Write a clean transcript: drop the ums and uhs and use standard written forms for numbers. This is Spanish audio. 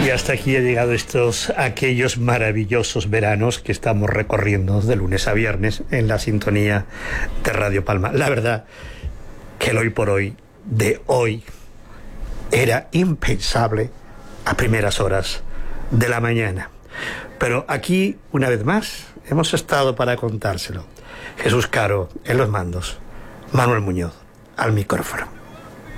Y hasta aquí ha llegado aquellos maravillosos veranos que estamos recorriendo de lunes a viernes en la sintonía de Radio Palma. La verdad que el hoy por hoy de hoy era impensable a primeras horas de la mañana. Pero aquí, una vez más, hemos estado para contárselo. Jesús Caro en los mandos, Manuel Muñoz al micrófono.